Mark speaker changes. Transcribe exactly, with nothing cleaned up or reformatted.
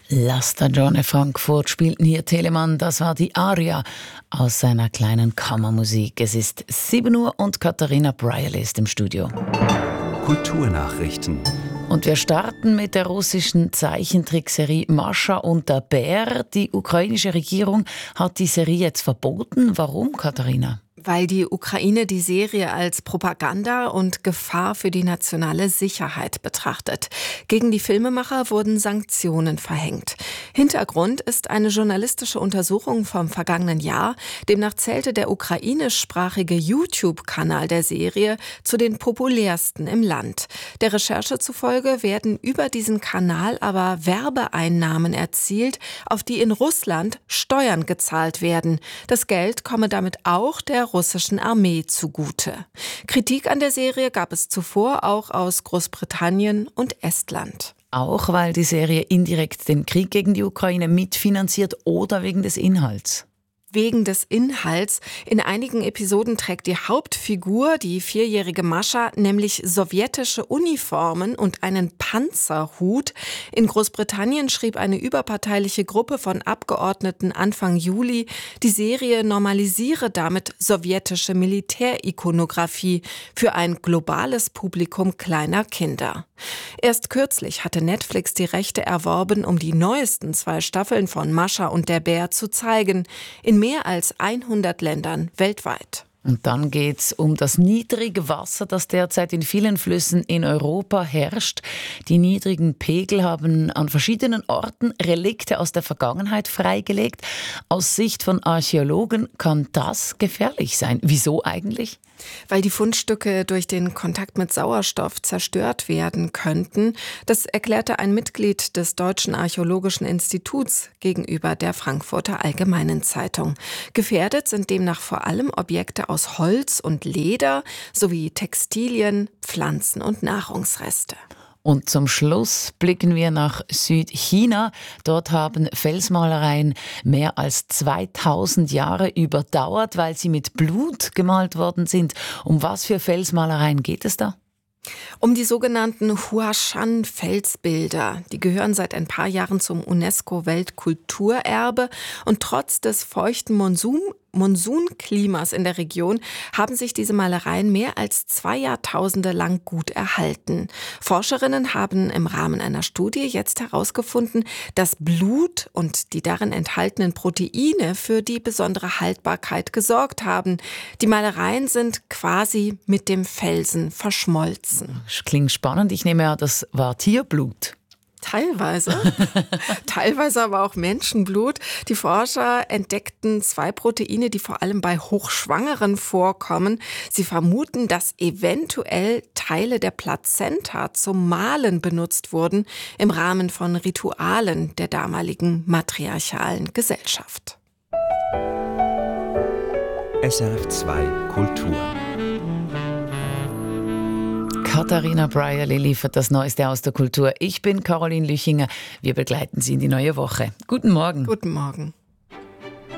Speaker 1: La Stagione Frankfurt spielten hier Telemann. Das war die Aria aus seiner kleinen Kammermusik. Es ist sieben Uhr und Katharina Brierley ist im Studio.
Speaker 2: Kulturnachrichten.
Speaker 1: Und wir starten mit der russischen Zeichentrickserie Mascha und der Bär. Die ukrainische Regierung hat die Serie jetzt verboten. Warum, Katharina?
Speaker 3: Weil die Ukraine die Serie als Propaganda und Gefahr für die nationale Sicherheit betrachtet. Gegen die Filmemacher wurden Sanktionen verhängt. Hintergrund ist eine journalistische Untersuchung vom vergangenen Jahr. Demnach zählte der ukrainischsprachige YouTube-Kanal der Serie zu den populärsten im Land. Der Recherche zufolge werden über diesen Kanal aber Werbeeinnahmen erzielt, auf die in Russland Steuern gezahlt werden. Das Geld komme damit auch der russischen Armee zugute. Kritik an der Serie gab es zuvor auch aus Großbritannien und Estland.
Speaker 1: Auch weil die Serie indirekt den Krieg gegen die Ukraine mitfinanziert oder wegen des Inhalts?
Speaker 3: Wegen des Inhalts. In einigen Episoden trägt die Hauptfigur, die vierjährige Mascha, nämlich sowjetische Uniformen und einen Panzerhut. In Großbritannien schrieb eine überparteiliche Gruppe von Abgeordneten Anfang Juli, die Serie normalisiere damit sowjetische Militärikonographie für ein globales Publikum kleiner Kinder. Erst kürzlich hatte Netflix die Rechte erworben, um die neuesten zwei Staffeln von Mascha und der Bär zu zeigen. In mehr als hundert Ländern weltweit.
Speaker 1: Und dann geht's um das niedrige Wasser, das derzeit in vielen Flüssen in Europa herrscht. Die niedrigen Pegel haben an verschiedenen Orten Relikte aus der Vergangenheit freigelegt. Aus Sicht von Archäologen kann das gefährlich sein. Wieso eigentlich?
Speaker 3: Weil die Fundstücke durch den Kontakt mit Sauerstoff zerstört werden könnten. Das erklärte ein Mitglied des Deutschen Archäologischen Instituts gegenüber der Frankfurter Allgemeinen Zeitung. Gefährdet sind demnach vor allem Objekte aus Holz und Leder sowie Textilien, Pflanzen und Nahrungsreste.
Speaker 1: Und zum Schluss blicken wir nach Südchina. Dort haben Felsmalereien mehr als zweitausend Jahre überdauert, weil sie mit Blut gemalt worden sind. Um was für Felsmalereien geht es da?
Speaker 3: Um die sogenannten Huashan-Felsbilder. Die gehören seit ein paar Jahren zum UNESCO-Weltkulturerbe und trotz des feuchten Monsun Monsunklimas in der Region haben sich diese Malereien mehr als zwei Jahrtausende lang gut erhalten. Forscherinnen haben im Rahmen einer Studie jetzt herausgefunden, dass Blut und die darin enthaltenen Proteine für die besondere Haltbarkeit gesorgt haben. Die Malereien sind quasi mit dem Felsen verschmolzen.
Speaker 1: Das klingt spannend. Ich nehme an, das war Tierblut.
Speaker 3: Teilweise, teilweise aber auch Menschenblut. Die Forscher entdeckten zwei Proteine, die vor allem bei Hochschwangeren vorkommen. Sie vermuten, dass eventuell Teile der Plazenta zum Malen benutzt wurden im Rahmen von Ritualen der damaligen matriarchalen Gesellschaft.
Speaker 2: S R F zwei Kultur.
Speaker 1: Katharina Brierley liefert das Neueste aus der Kultur. Ich bin Caroline Lüchinger. Wir begleiten Sie in die neue Woche. Guten Morgen.
Speaker 3: Guten Morgen.